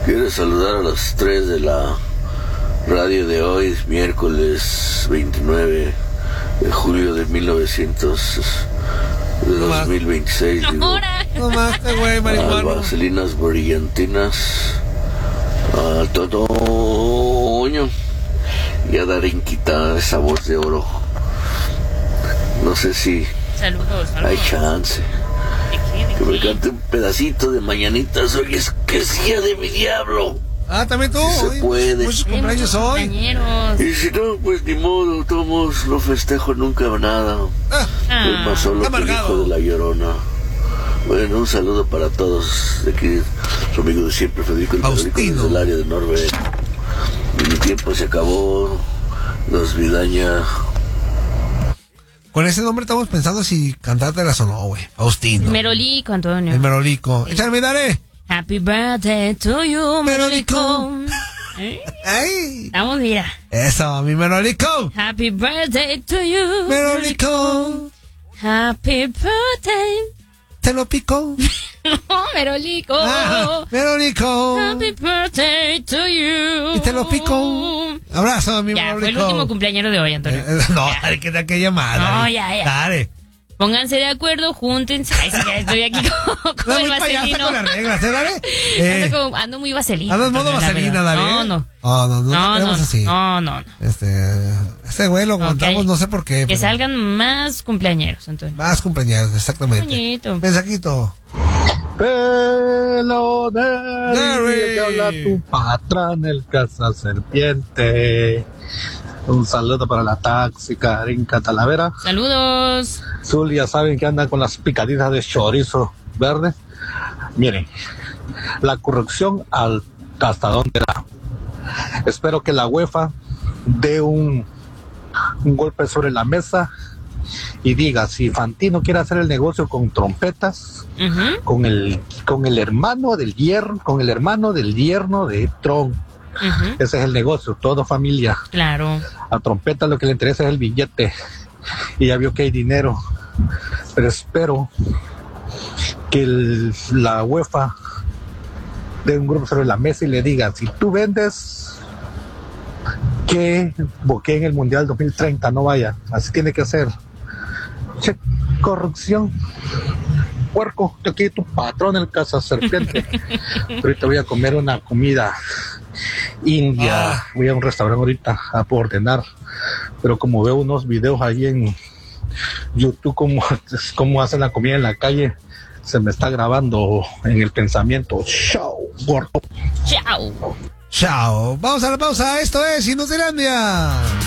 Quiero saludar a las 3 de la radio de hoy, miércoles 29 de julio de 2026. No más, güey, marihuana. A Vaselinas Brillantinas, a Totoño y a Darinquita, esa voz de oro. No sé si Saludos. hay chance que me cante un pedacito de mañanitas. Hoy es que es día de mi diablo. Ah, también tú. Si se puede. Muchos cumpleaños hoy. Y si no, pues ni modo, todos no festejo nunca nada. Es más solo que el hijo de la Llorona. Bueno, un saludo para todos de aquí, su amigo de siempre, Federico el Faustino, desde el área de Norbert. Mi tiempo se acabó, los Vidaña. Con ese nombre estamos pensando si cantártelas o no, güey. Faustino. Merolico, Antonio. El Merolico. Échame, dale. Happy birthday to you, Merolico. Ay. Vamos, mira. Eso, mi Merolico. Happy birthday to you, Merolico. Happy birthday. Te lo pico. No, Merolico. Merolico. Happy birthday to you. Y te lo pico. Abrazo, mi Merolico. Fue el último cumpleañero de hoy, Antonio. No, hay que dar que llamar. No, ya. Dale. Pónganse de acuerdo, júntense. Ay, sí, ya estoy aquí como el vaselino. Con las reglas, dale. Ando muy vaselina. Ando en modo vaselina, David. No queremos así. No. Este güey lo aguantamos, no sé por qué. Que salgan más cumpleañeros, Antonio. Más cumpleaños, exactamente. Bonito. Mensajito. Pelo de te habla tu patrón, el caza serpiente. Un saludo para la taxi Karinka Talavera. Saludos. Zul, ya saben que andan con las picaditas de chorizo verde. Miren, la corrupción hasta dónde da. Espero que la UEFA dé un golpe sobre la mesa y diga, si Fantino quiere hacer el negocio con trompetas, con el hermano del yerno de Trump. Ese es el negocio, todo familia. Claro. A trompeta lo que le interesa es el billete. Y ya vio que hay dinero. Pero espero que la UEFA dé un grupo sobre la mesa y le diga, si tú vendes, que boquee en el Mundial 2030, no vaya. Así tiene que ser. Che, corrupción. Puerco, yo aquí tu patrón, el caza serpiente. Ahorita voy a comer una comida india. Voy a un restaurante ahorita a ordenar, pero como veo unos videos ahí en YouTube cómo hacen la comida en la calle, se me está grabando en el pensamiento. Chao, gordo. Chao. Chao. Vamos a la pausa. Esto es Inutilandia.